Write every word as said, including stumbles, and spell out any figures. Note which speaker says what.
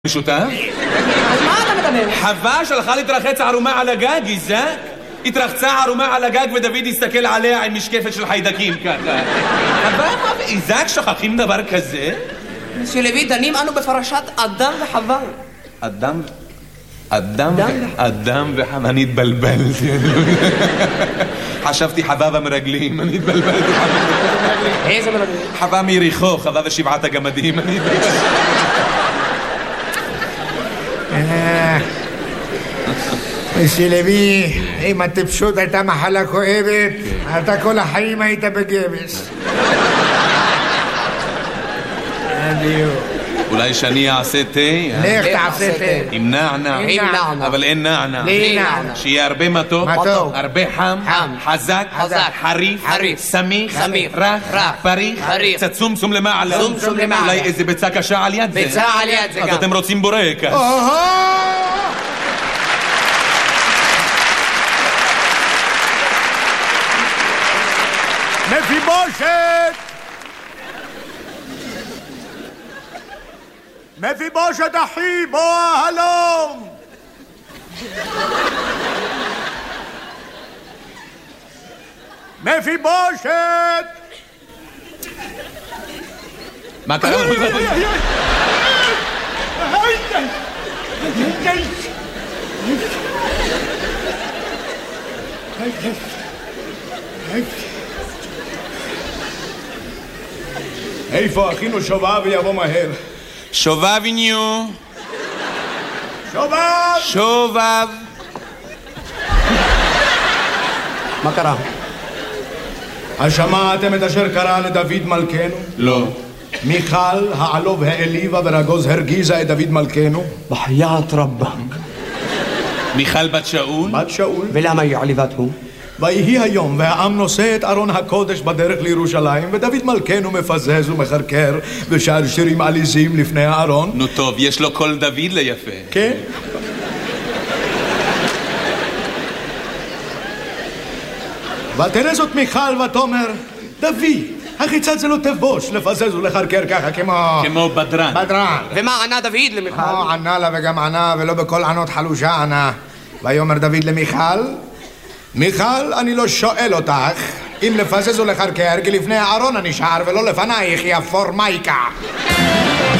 Speaker 1: משותף?
Speaker 2: על מה אתה מדבר?
Speaker 1: חווה שלחה להתרחץ ערומה על הגג, איזק? התרחצה ערומה על הגג ודוד הסתכל עליה עם משקפת של חיידקים ככה. חווה ואיזק שוכחים דבר כזה?
Speaker 2: שלוי, דנים אנו בפרשת אדם וחווה.
Speaker 1: אדם... אדם... אדם וחווה... אני התבלבלתי. חשבתי חווה במרגלים, אני התבלבלתי.
Speaker 2: איזה מרגלים?
Speaker 1: חווה מיריחו, חווה ושבעת הגמדים, אני התבלבלתי.
Speaker 3: שלוי, אם הטיפשות הייתה מחלה כואבת, אתה כל החיים היית בגבס.
Speaker 1: אולי שאני אעשה תה?
Speaker 3: לך תעשה תה.
Speaker 1: עם נענע.
Speaker 2: עם נענע.
Speaker 1: אבל אין נענע.
Speaker 3: בלי נענע.
Speaker 1: שיהיה הרבה מתוק.
Speaker 3: מתוק.
Speaker 1: הרבה חם.
Speaker 2: חם.
Speaker 1: חזק.
Speaker 2: חזק.
Speaker 1: חריף.
Speaker 2: חריף.
Speaker 1: סמיך.
Speaker 2: סמיך.
Speaker 1: רך.
Speaker 2: רך.
Speaker 1: פריך.
Speaker 2: פריך.
Speaker 1: קצת צומסום למעלה.
Speaker 2: צומסום למעלה.
Speaker 1: אולי איזה ביצה קשה על יד זה.
Speaker 2: ביצה על יד זה
Speaker 1: אז
Speaker 2: גם.
Speaker 1: אתם רוצים בורקס.
Speaker 3: מפיבושת! מפיבושת אחי, בוא הלום! מפיבושת!
Speaker 1: מה קרה?
Speaker 3: איפה אחינו שובב ויבוא מהר?
Speaker 1: שובביניו.
Speaker 3: שובב!
Speaker 1: שובב.
Speaker 2: מה קרה?
Speaker 3: השמעתם את אשר קרה לדוד מלכנו?
Speaker 1: לא.
Speaker 3: מיכל העלוב העליבה ורגוז הרגיזה את דוד מלכנו?
Speaker 2: בחיית רבה.
Speaker 1: מיכל בת שאול.
Speaker 3: בת שאול.
Speaker 2: ולמה היא עליבתו?
Speaker 3: ויהי היום והעם נושא את ארון הקודש בדרך לירושלים ודוד מלכנו מפזז ומחרקר ושר שירים עליזים לפני הארון.
Speaker 1: נו טוב, יש לו קול דוד ליפה.
Speaker 3: כן? ותראה זאת מיכל ותאמר דוד, החיצת זה לא תבוש לפזז ולחרקר ככה כמו...
Speaker 1: כמו בדרן.
Speaker 3: בדרן.
Speaker 2: ומה ענה דוד למיכל?
Speaker 3: כמו ענה לה וגם ענה ולא בכל ענות חלושה ענה. ויאמר דוד למיכל מיכל, אני לא שואל אותך אם לפזז ולחרקר כי לפני הארון אני שער ולא לפנייך יא פורמייקה.